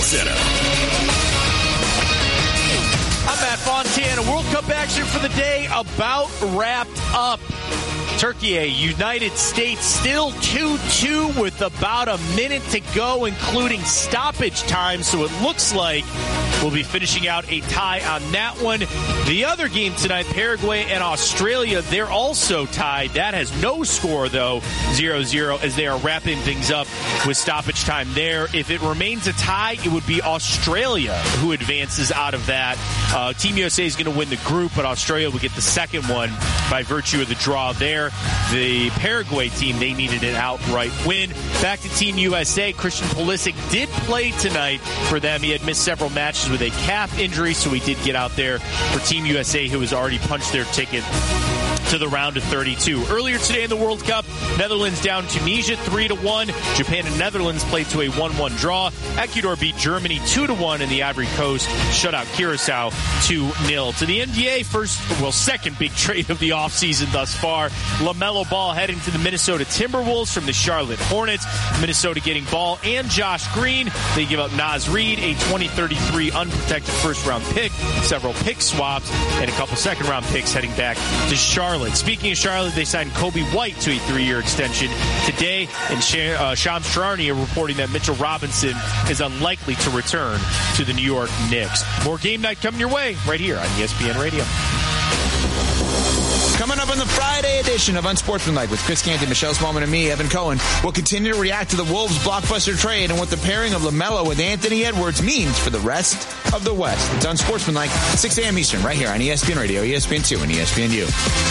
Center. I'm Matt Fontana. World Cup action for the day about wrapped up. Turkey, United States still 2-2 with about a minute to go, including stoppage time. So it looks like we'll be finishing out a tie on that one. The other game tonight, Paraguay and Australia, they're also tied. That has no score, though, 0-0, as they are wrapping things up with stoppage time there. If it remains a tie, it would be Australia who advances out of that. Team USA is going to win the group, but Australia will get the second one by virtue of the draw there. The Paraguay team, they needed an outright win. Back to Team USA, Christian Pulisic did play tonight for them. He had missed several matches with a calf injury, so he did get out there for Team USA, who has already punched their ticket to the round of 32. Earlier today in the World Cup, Netherlands down Tunisia 3-1. Japan and Netherlands played to a 1-1 draw. Ecuador beat Germany 2-1, and the Ivory Coast shut out Curacao 2-0. To the NBA, second big trade of the offseason thus far. LaMelo Ball heading to the Minnesota Timberwolves from the Charlotte Hornets. Minnesota getting Ball and Josh Green. They give up Naz Reid, a 2033 unprotected first-round pick, several pick swaps, and a couple second-round picks heading back to Charlotte. Speaking of Charlotte, they signed Kobe White to a 3-year extension today, and Shams Charania are reporting that Mitchell Robinson is unlikely to return to the New York Knicks. More game night coming your way right here on ESPN Radio. Coming up on the Friday edition of Unsportsmanlike with Chris Canty, Michelle Smallman, and me, Evan Cohen, we'll continue to react to the Wolves' blockbuster trade and what the pairing of LaMelo with Anthony Edwards means for the rest of the West. It's Unsportsmanlike, 6 a.m. Eastern, right here on ESPN Radio, ESPN2, and ESPNU.